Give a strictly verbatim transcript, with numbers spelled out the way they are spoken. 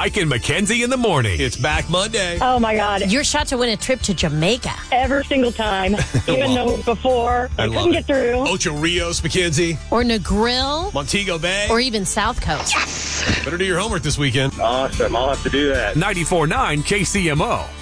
Mike and Mackenzie in the morning. It's back Monday. Oh, my God. Your shot to win a trip to Jamaica. Every single time. Even though before I, I couldn't get through. Ocho Rios, Mackenzie. Or Negril. Montego Bay. Or even South Coast. Yes! Better do your homework this weekend. Awesome. I'll have to do that. ninety-four point nine K C M O.